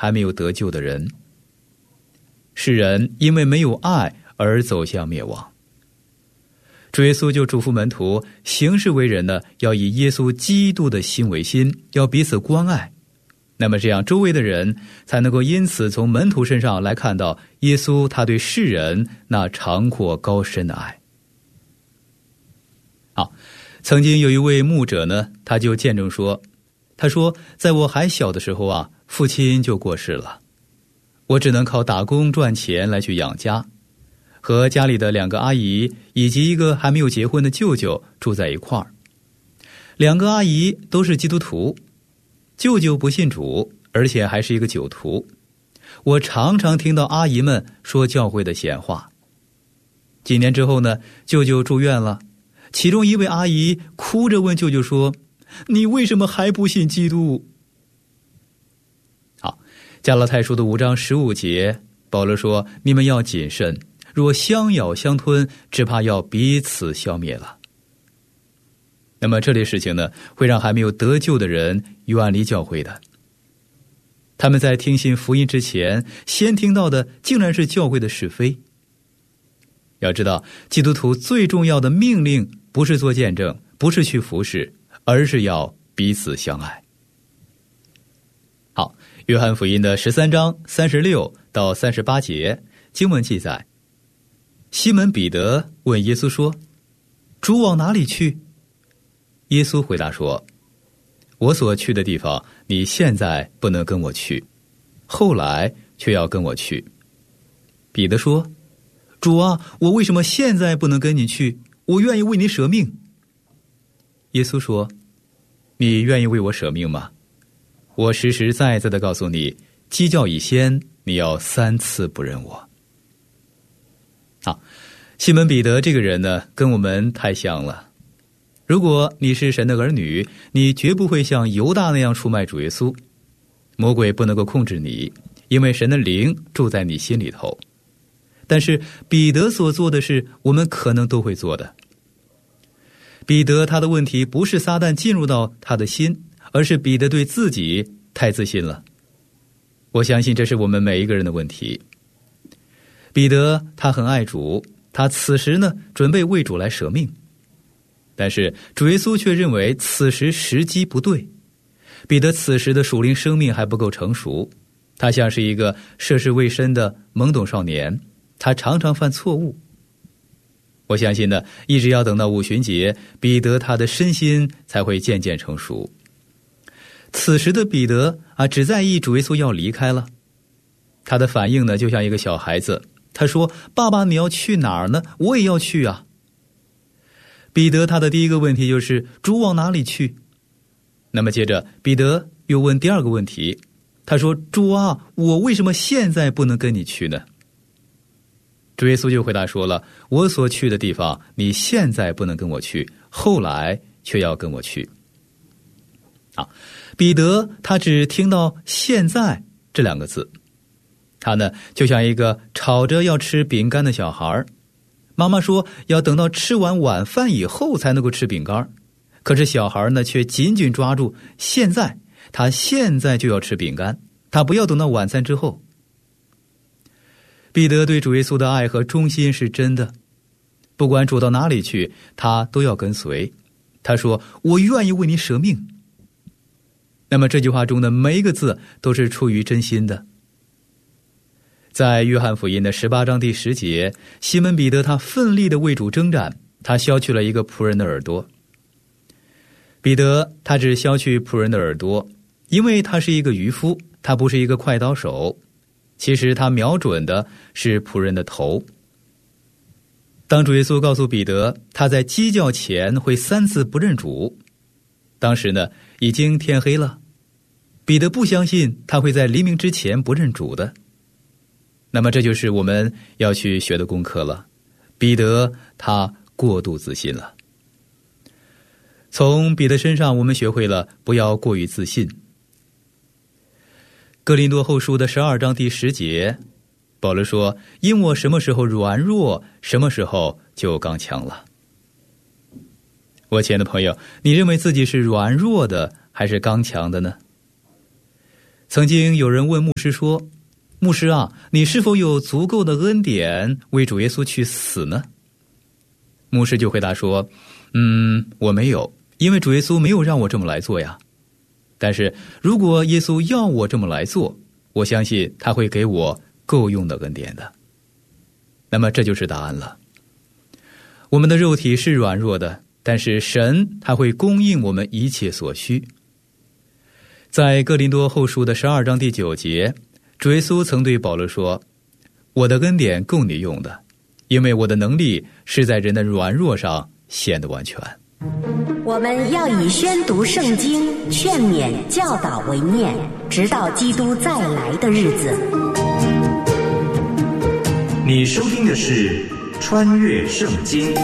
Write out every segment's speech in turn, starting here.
还没有得救的人。世人因为没有爱而走向灭亡。主耶稣就嘱咐门徒，行事为人呢，要以耶稣基督的心为心，要彼此关爱。那么这样周围的人才能够因此从门徒身上来看到耶稣他对世人那长阔高深的爱。好，曾经有一位牧者呢，他就见证说，他说，在我还小的时候啊，父亲就过世了，我只能靠打工赚钱来去养家，和家里的2个阿姨以及一个还没有结婚的舅舅住在一块儿。2个阿姨都是基督徒，舅舅不信主，而且还是一个酒徒。我常常听到阿姨们说教会的闲话。几年之后呢，舅舅住院了，其中一位阿姨哭着问舅舅说，你为什么还不信基督？好，加拉太书的5章15节，保罗说，你们要谨慎，若相咬相吞，只怕要彼此消灭了。那么这类事情呢，会让还没有得救的人远离教会的。他们在听信福音之前，先听到的竟然是教会的是非。要知道，基督徒最重要的命令不是做见证，不是去服侍，而是要彼此相爱。好，约翰福音的13章36到38节经文记载，西门彼得问耶稣说，主往哪里去？耶稣回答说，我所去的地方，你现在不能跟我去，后来却要跟我去。彼得说，主啊，我为什么现在不能跟你去？我愿意为你舍命。耶稣说，你愿意为我舍命吗？我实实在在地告诉你，鸡叫以先，你要3次不认我。好，西门彼得这个人呢，跟我们太像了。如果你是神的儿女，你绝不会像犹大那样出卖主耶稣。魔鬼不能够控制你，因为神的灵住在你心里头。但是彼得所做的事，我们可能都会做的。彼得他的问题不是撒旦进入到他的心，而是彼得对自己太自信了。我相信这是我们每一个人的问题。彼得他很爱主，他此时呢准备为主来舍命，但是主耶稣却认为此时时机不对。彼得此时的属灵生命还不够成熟，他像是一个涉世未深的懵懂少年，他常常犯错误。我相信呢，一直要等到5旬节，彼得他的身心才会渐渐成熟。此时的彼得啊，只在意主耶稣要离开了，他的反应呢，就像一个小孩子，他说，爸爸你要去哪儿呢？我也要去啊。彼得他的第一个问题就是主往哪里去？那么接着彼得又问第2个问题，他说，主啊，我为什么现在不能跟你去呢？主耶稣就回答说了，我所去的地方，你现在不能跟我去，后来却要跟我去。好，彼得他只听到现在这2个字，他呢就像一个吵着要吃饼干的小孩，妈妈说要等到吃完晚饭以后才能够吃饼干，可是小孩呢却紧紧抓住现在，他现在就要吃饼干，他不要等到晚餐之后。彼得对主耶稣的爱和忠心是真的，不管主到哪里去，他都要跟随。他说，我愿意为你舍命。那么这句话中的每一个字都是出于真心的。在约翰福音的18章第10节，西门彼得他奋力地为主征战，他削去了一个仆人的耳朵。彼得他只削去仆人的耳朵，因为他是一个渔夫，他不是一个快刀手。其实他瞄准的是仆人的头。当主耶稣告诉彼得他在鸡叫前会3次不认主，当时呢已经天黑了，彼得不相信他会在黎明之前不认主的。那么这就是我们要去学的功课了。彼得他过度自信了。从彼得身上我们学会了不要过于自信。哥林多后书的12章第10节，保罗说，因我什么时候软弱，什么时候就刚强了。我亲爱的朋友，你认为自己是软弱的还是刚强的呢？ 曾经有人问牧师说，牧师啊，你是否有足够的恩典为主耶稣去死呢？牧师就回答说，我没有，因为主耶稣没有让我这么来做呀。但是如果耶稣要我这么来做，我相信他会给我够用的恩典的。那么这就是答案了。我们的肉体是软弱的，但是神他会供应我们一切所需。在哥林多后书的12章第9节，主耶稣曾对保罗说，我的恩典够你用的，因为我的能力是在人的软弱上显得完全。 我们要以宣读圣经、劝勉、教导为念，直到基督再来的日子。 你收听的是穿越圣经。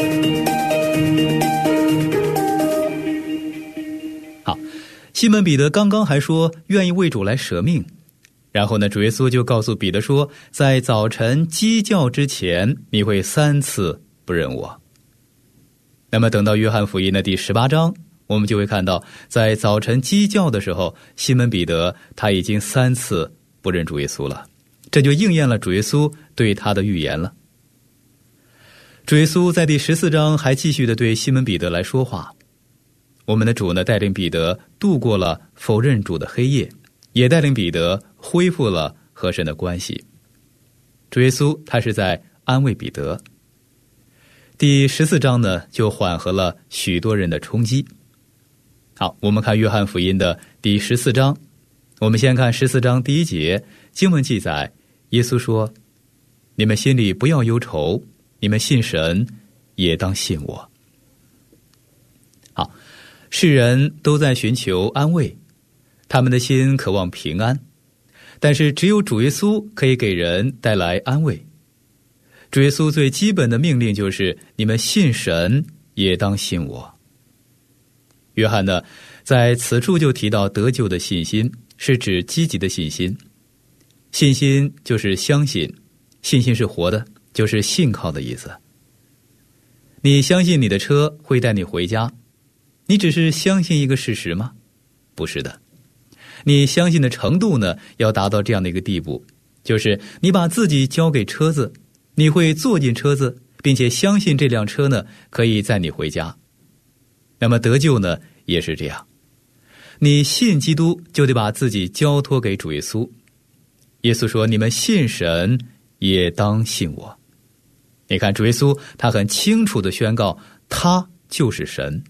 好，西门彼得刚刚还说愿意为主来舍命，然后呢，主耶稣就告诉彼得说，在早晨鸡叫之前，你会3次不认我。那么等到约翰福音的第18章，我们就会看到，在早晨鸡叫的时候，西门彼得他已经3次不认主耶稣了，这就应验了主耶稣对他的预言了。主耶稣在第14章还继续的对西门彼得来说话。我们的主呢，带领彼得度过了否认主的黑夜，也带领彼得恢复了和神的关系。主耶稣他是在安慰彼得。第14章呢，就缓和了许多人的冲击。好，我们看约翰福音的第14章，我们先看14章第1节，经文记载，耶稣说，你们心里不要忧愁，你们信神也当信我。好，世人都在寻求安慰，他们的心渴望平安，但是只有主耶稣可以给人带来安慰。主耶稣最基本的命令就是，你们信神也当信我。约翰呢，在此处就提到得救的信心，是指积极的信心。信心就是相信，信心是活的，就是信靠的意思。你相信你的车会带你回家，你只是相信一个事实吗？不是的。你相信的程度呢，要达到这样的一个地步，就是你把自己交给车子，你会坐进车子，并且相信这辆车呢可以载你回家。那么得救呢也是这样，你信基督就得把自己交托给主耶稣。耶稣说，你们信神也当信我。你看主耶稣他很清楚地宣告，他就是神。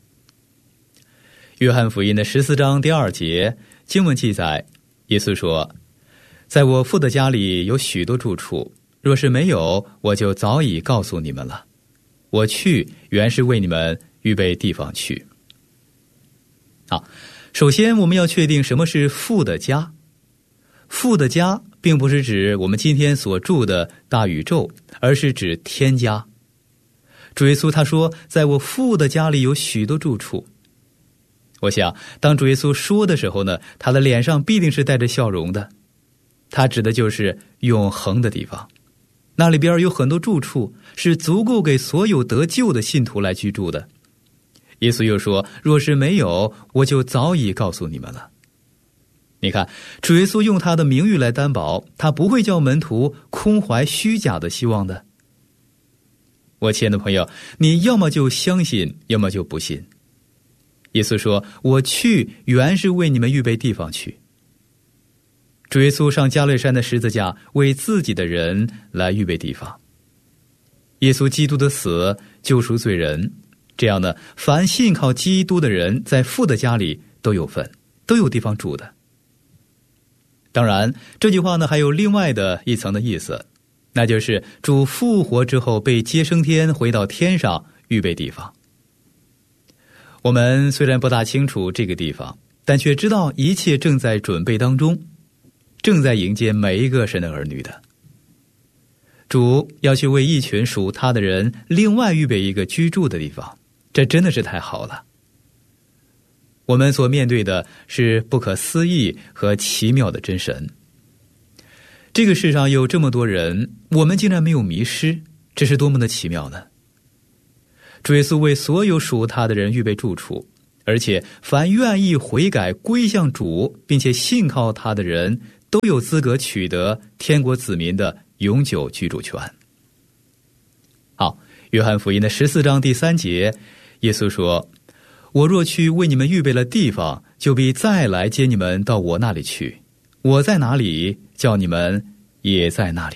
约翰福音的14章第2节，经文记载，耶稣说，在我父的家里有许多住处，若是没有，我就早已告诉你们了。我去原是为你们预备地方去。好，首先我们要确定什么是父的家。父的家并不是指我们今天所住的大宇宙，而是指天家。主耶稣他说，在我父的家里有许多住处。我想当主耶稣说的时候呢，他的脸上必定是带着笑容的。他指的就是永恒的地方，那里边有很多住处，是足够给所有得救的信徒来居住的。耶稣又说，若是没有，我就早已告诉你们了。你看，主耶稣用他的名誉来担保，他不会叫门徒空怀虚假的希望的。我亲爱的朋友，你要么就相信，要么就不信。耶稣说，我去原是为你们预备地方去。主耶稣上加略山的十字架，为自己的人来预备地方。耶稣基督的死救赎罪人，这样呢，凡信靠基督的人，在父的家里都有份，都有地方住的。当然，这句话呢还有另外的一层的意思，那就是主复活之后被接升天，回到天上预备地方。我们虽然不大清楚这个地方，但却知道一切正在准备当中，正在迎接每一个神的儿女的。主要去为一群属他的人另外预备一个居住的地方，这真的是太好了。我们所面对的是不可思议和奇妙的真神。这个世上有这么多人，我们竟然没有迷失，这是多么的奇妙呢？主耶稣为所有属他的人预备住处， 而且凡愿意悔改归向主，并且信靠他的人，都有资格取得天国子民的永久居住权。好，约翰福音的14章第3节，耶稣说：我若去为你们预备了地方，就必再来接你们到我那里去。我在哪里，叫你们也在那里。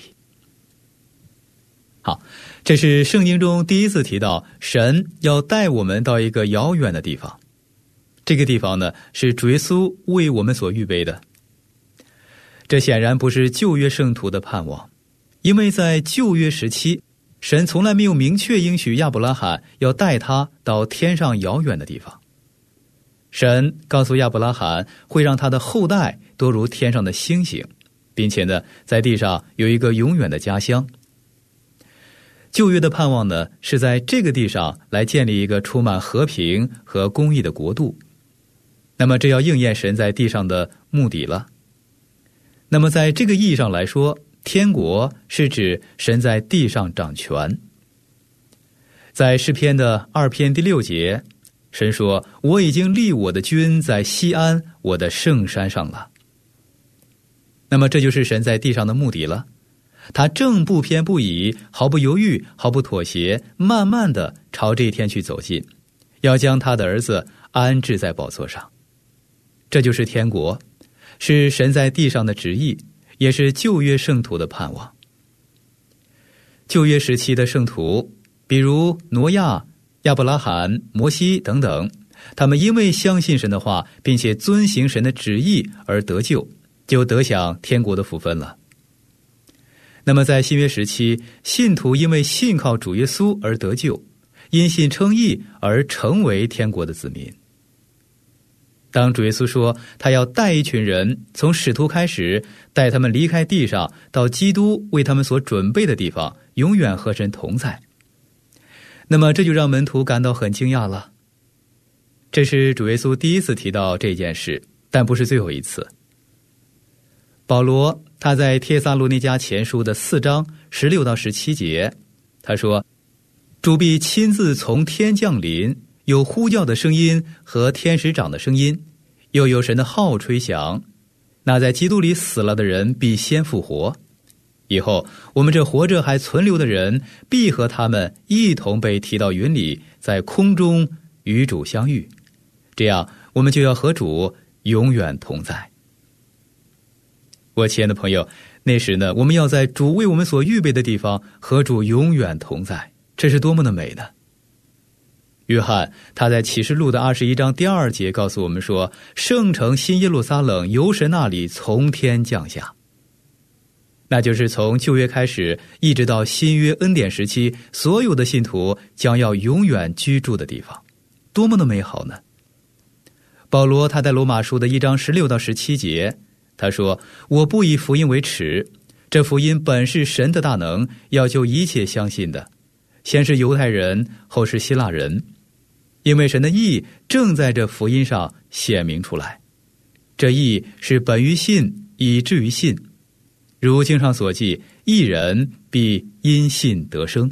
好，这是圣经中第一次提到神要带我们到一个遥远的地方。这个地方呢，是主耶稣为我们所预备的。这显然不是旧约圣徒的盼望，因为在旧约时期，神从来没有明确应许亚伯拉罕要带他到天上遥远的地方。神告诉亚伯拉罕会让他的后代多如天上的星星，并且呢，在地上有一个永远的家乡。旧约的盼望呢，是在这个地上来建立一个充满和平和公义的国度。那么这要应验神在地上的目的了。那么在这个意义上来说，天国是指神在地上掌权。在诗篇的2篇第6节，神说：我已经立我的君在西安，我的圣山上了。那么这就是神在地上的目的了。他正不偏不倚，毫不犹豫，毫不妥协，慢慢地朝这一天去走近，要将他的儿子安置在宝座上。这就是天国，是神在地上的旨意，也是旧约圣徒的盼望。旧约时期的圣徒，比如挪亚、亚伯拉罕、摩西等等，他们因为相信神的话，并且遵行神的旨意而得救，就得享天国的福分了。那么在新约时期，信徒因为信靠主耶稣而得救，因信称义而成为天国的子民。当主耶稣说他要带一群人从使徒开始，带他们离开地上，到基督为他们所准备的地方，永远和神同在，那么这就让门徒感到很惊讶了。这是主耶稣第一次提到这件事，但不是最后一次。保罗他在帖撒罗尼迦前书的4章16到17节，他说：主必亲自从天降临，有呼叫的声音和天使长的声音，又有神的号吹响，那在基督里死了的人必先复活。以后我们这活着还存留的人，必和他们一同被提到云里，在空中与主相遇，这样我们就要和主永远同在。我亲爱的朋友，那时呢，我们要在主为我们所预备的地方和主永远同在，这是多么的美呢！约翰他在启示录的21章第2节告诉我们说，圣城新耶路撒冷由神那里从天降下。那就是从旧约开始一直到新约恩典时期，所有的信徒将要永远居住的地方，多么的美好呢！保罗他在罗马书的1章16到17节，他说：我不以福音为耻，这福音本是神的大能，要救一切相信的，先是犹太人，后是希腊人，因为神的义正在这福音上显明出来。这义是本于信，以至于信，如经上所记，义人必因信得生。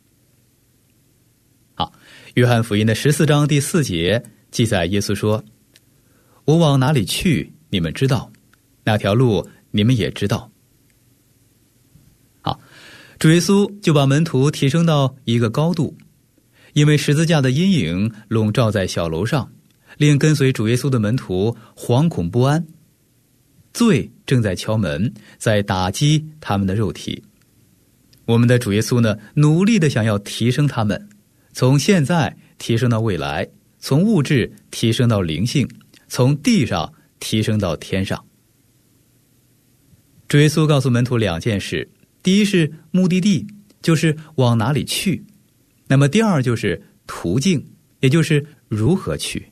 好，约翰福音的14章第4节记载，耶稣说：我往哪里去，你们知道，那条路你们也知道。好，主耶稣就把门徒提升到一个高度，因为十字架的阴影笼罩在小楼上，令跟随主耶稣的门徒惶恐不安。罪正在敲门，在打击他们的肉体。我们的主耶稣呢，努力地想要提升他们，从现在提升到未来，从物质提升到灵性，从地上提升到天上。主耶稣告诉门徒2件事，第一是目的地，就是往哪里去；那么第二就是途径，也就是如何去。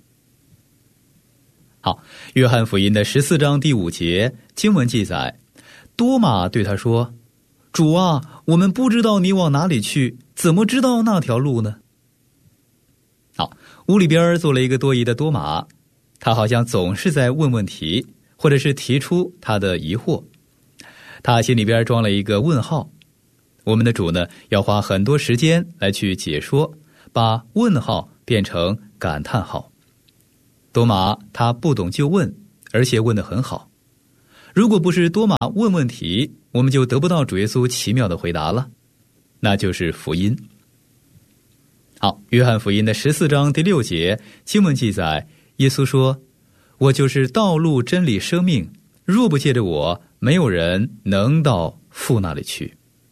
好，约翰福音的14章第5节经文记载，多马对他说：主啊，我们不知道你往哪里去，怎么知道那条路呢？好，屋里边坐了一个多疑的多马，他好像总是在问问题，或者是提出他的疑惑，他心里边装了一个问号。我们的主呢，要花很多时间来去解说，把问号变成感叹号。 多马他不懂就问，而且问得很好。如果不是多马问问题，我们就得不到主耶稣奇妙的回答了，那就是福音。好，约翰福音的14章第6节经文记载，耶稣说，我就是道路真理生命，若不借着我，没有人能到父那里去。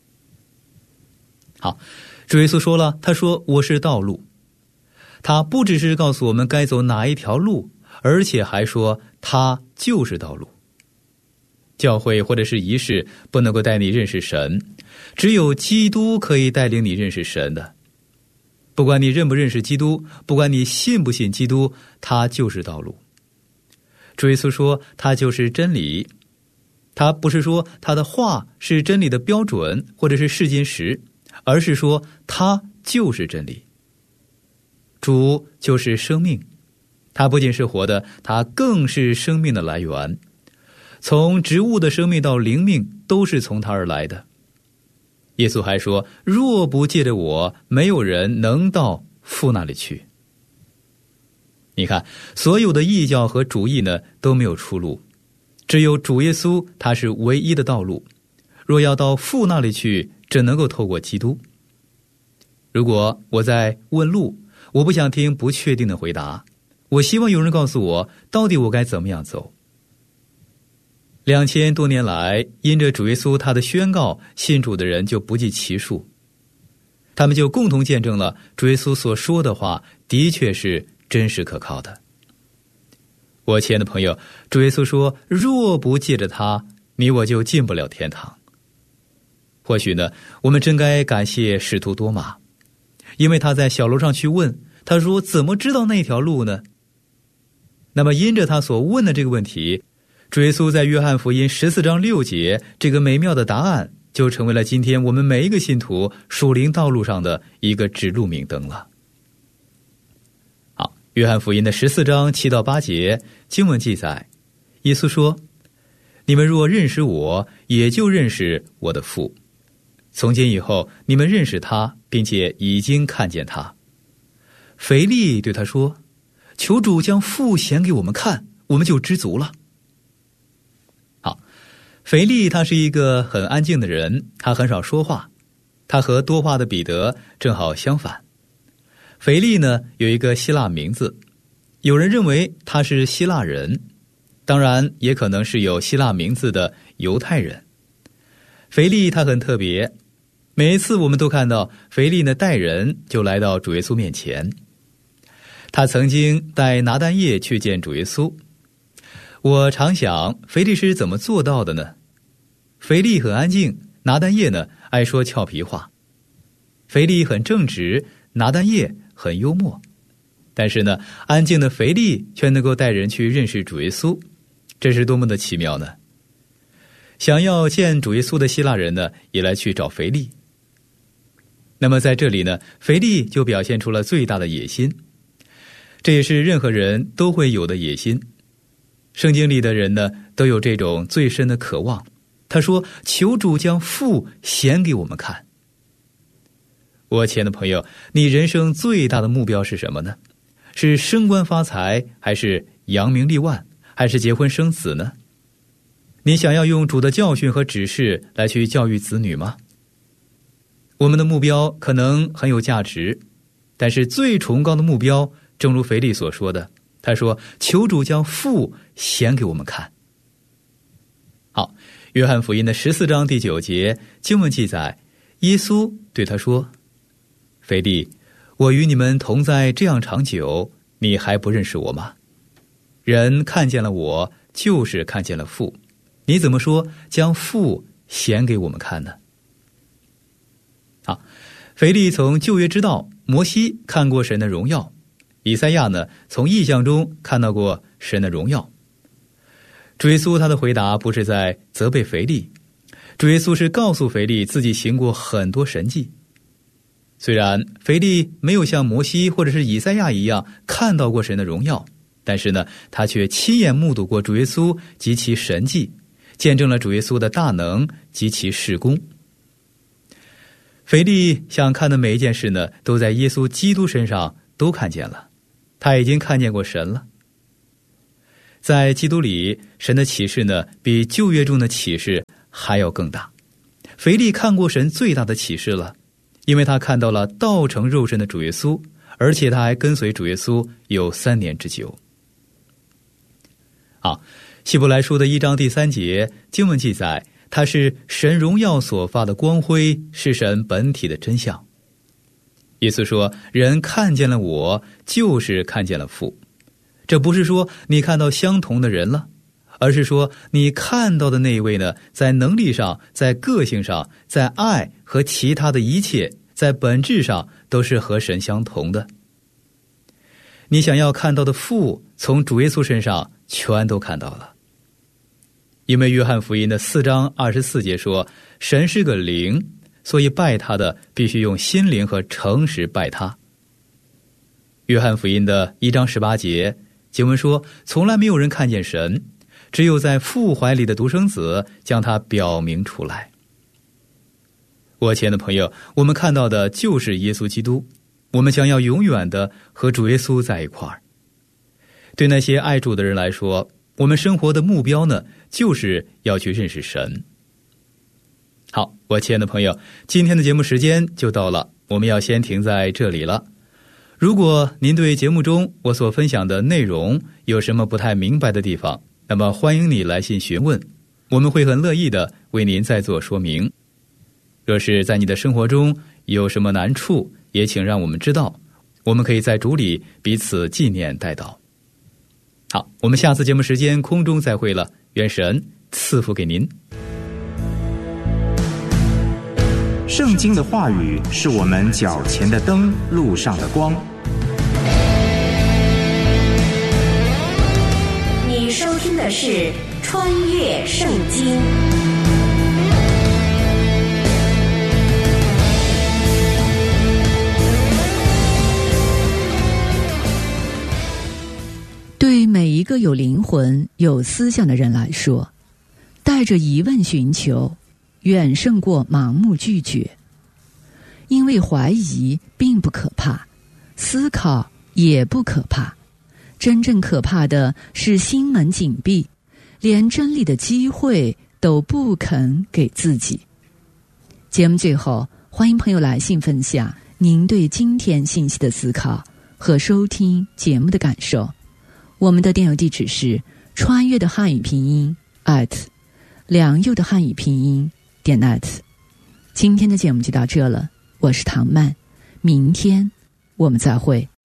好，主耶稣说了，他说我是道路。他不只是告诉我们该走哪一条路，而且还说他就是道路。教会或者是仪式不能够带你认识神，只有基督可以带领你认识神的。不管你认不认识基督，不管你信不信基督，他就是道路。主耶稣说他就是真理，他不是说他的话是真理的标准或者是试金石，而是说他就是真理。主就是生命，他不仅是活的，他更是生命的来源。从植物的生命到灵命都是从他而来的。耶稣还说，若不借着我，没有人能到父那里去。你看，所有的异教和主义呢都没有出路，只有主耶稣他是唯一的道路。若要到父那里去，只能够透过基督。如果我在问路，我不想听不确定的回答，我希望有人告诉我到底我该怎么样走。2000多年来，因着主耶稣他的宣告，信主的人就不计其数，他们就共同见证了主耶稣所说的话的确是真实可靠的。我亲爱的朋友，主耶稣说，若不借着他，你我就进不了天堂。或许呢，我们真该感谢使徒多马，因为他在小楼上去问，他说怎么知道那条路呢？那么因着他所问的这个问题，主耶稣在约翰福音14章6节这个美妙的答案，就成为了今天我们每一个信徒属灵道路上的一个指路明灯了。好，约翰福音的14章7到8节经文记载，耶稣说，你们若认识我，也就认识我的父。从今以后，你们认识他，并且已经看见他。腓利对他说，求主将父显给我们看，我们就知足了。好，腓利他是一个很安静的人，他很少说话，他和多话的彼得正好相反。腓利呢有一个希腊名字，有人认为他是希腊人，当然也可能是有希腊名字的犹太人。腓利他很特别，每一次我们都看到腓利呢带人就来到主耶稣面前。他曾经带拿但业去见主耶稣。我常想，腓利是怎么做到的呢？腓利很安静，拿但业呢爱说俏皮话。腓利很正直，拿但业很幽默。但是呢，安静的腓利却能够带人去认识主耶稣，这是多么的奇妙呢？想要见主耶稣的希腊人呢，也来去找腓利。那么在这里呢，腓利就表现出了最大的野心，这也是任何人都会有的野心。圣经里的人呢，都有这种最深的渴望。他说，求主将父显给我们看。我亲爱的朋友，你人生最大的目标是什么呢？是升官发财，还是扬名立万，还是结婚生子呢？你想要用主的教训和指示来去教育子女吗？我们的目标可能很有价值，但是最崇高的目标，正如腓利所说的，他说，求主将父显给我们看。好，约翰福音的14章第9节经文记载，耶稣对他说，腓利，我与你们同在这样长久，你还不认识我吗？人看见了我，就是看见了父，你怎么说将父显给我们看呢？好，腓利从旧约知道摩西看过神的荣耀，以赛亚呢从异象中看到过神的荣耀。主耶稣他的回答不是在责备腓利，主耶稣是告诉腓利自己行过很多神迹。虽然腓利没有像摩西或者是以赛亚一样看到过神的荣耀，但是呢，他却亲眼目睹过主耶稣及其神迹，见证了主耶稣的大能及其事工。腓利想看的每一件事呢，都在耶稣基督身上都看见了，他已经看见过神了。 在基督里，神的启示呢，比旧约中的启示还要更大。腓力看过神最大的启示了，因为他看到了道成肉身的主耶稣，而且他还跟随主耶稣有3年之久。好，希伯来书的1章第3节经文记载，他是神荣耀所发的光辉，是神本体的真相。耶稣说，人看见了我，就是看见了父。这不是说你看到相同的人了，而是说你看到的那一位呢，在能力上，在个性上，在爱和其他的一切，在本质上都是和神相同的。你想要看到的父，从主耶稣身上全都看到了。因为约翰福音的4章24节说，神是个灵，所以拜他的必须用心灵和诚实拜他。约翰福音的1章18节经文说，从来没有人看见神，只有在父怀里的独生子将他表明出来。我亲爱的朋友，我们看到的就是耶稣基督，我们将要永远的和主耶稣在一块儿。对那些爱主的人来说，我们生活的目标呢，就是要去认识神。好，我亲爱的朋友，今天的节目时间就到了，我们要先停在这里了。如果您对节目中我所分享的内容有什么不太明白的地方，那么欢迎你来信询问，我们会很乐意的为您再做说明。若是在你的生活中有什么难处，也请让我们知道，我们可以在主里彼此纪念代祷。好，我们下次节目时间空中再会了，愿神赐福给您。 圣经的话语是我们脚前的灯，路上的光。 你收听的是《穿越圣经》。 对每一个有灵魂、有思想的人来说，带着疑问寻求，远胜过盲目拒绝。因为怀疑并不可怕，思考也不可怕，真正可怕的是心门紧闭，连真理的机会都不肯给自己。节目最后，欢迎朋友来信分享您对今天信息的思考和收听节目的感受。我们的电邮地址是穿越的汉语拼音良佑的汉语拼音.net。今天的节目就到这了，我是唐曼，明天我们再会。